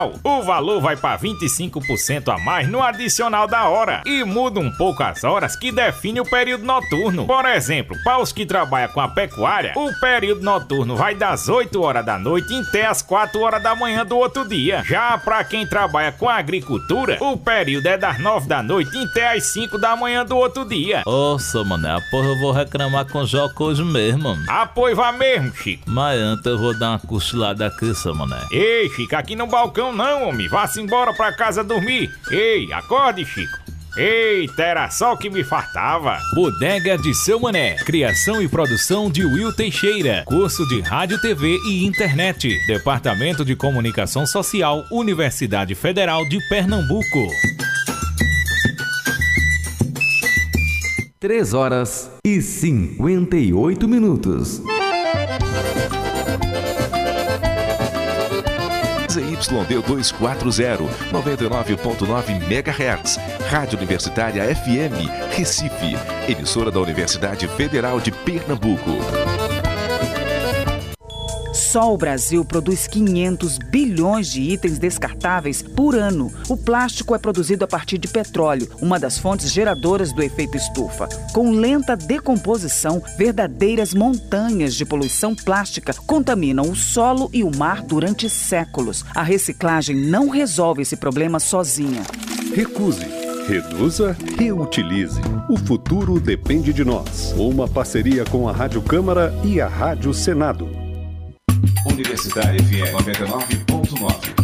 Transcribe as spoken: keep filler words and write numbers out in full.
O valor vai para vinte e cinco por cento a mais no adicional da hora e muda um pouco as horas que define o período noturno. Por exemplo, para os que trabalham com a pecuária, o período noturno vai das oito horas da noite até as quatro horas da manhã do outro dia. Já para quem trabalha com a agricultura, o período é das nove da noite até as cinco da manhã do outro dia. Nossa, mané, porra, eu vou reclamar com o Joca hoje mesmo. Apoio vá mesmo, Chico. Mas antes eu vou dar uma cochilada aqui, seu mané. Ei, Chico, aqui no balcão não, homem. Vá-se embora pra casa dormir. Ei, acorde, Chico. Eita, era só o que me faltava. Bodega de Seu Mané. Criação e produção de Will Teixeira. Curso de Rádio, T V e Internet. Departamento de Comunicação Social, Universidade Federal de Pernambuco. Três horas e cinquenta e oito minutos. Z Y D duzentos e quarenta, noventa e nove ponto nove megahertz, Rádio Universitária F M, Recife, emissora da Universidade Federal de Pernambuco. Só o Brasil produz quinhentos bilhões de itens descartáveis por ano. O plástico é produzido a partir de petróleo, uma das fontes geradoras do efeito estufa. Com lenta decomposição, verdadeiras montanhas de poluição plástica contaminam o solo e o mar durante séculos. A reciclagem não resolve esse problema sozinha. Recuse. Reduza, reutilize. O futuro depende de nós. Uma parceria com a Rádio Câmara e a Rádio Senado. Universitária F M noventa e nove ponto nove.